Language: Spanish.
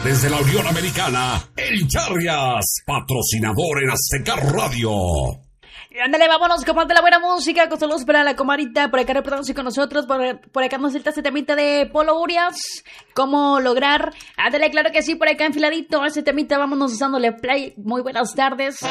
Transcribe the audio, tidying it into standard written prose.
Desde la Unión Americana, El Charrias, patrocinador en Azteca Radio. Ándale, vámonos, compadre, la buena música. Con saludos para la comadita. Por acá reportándose con nosotros. Por acá nos este temita de Polo Urias. ¿Cómo lograr? Ándale, claro que sí, por acá enfiladito. Ese temita, vámonos usándole play. Muy buenas tardes.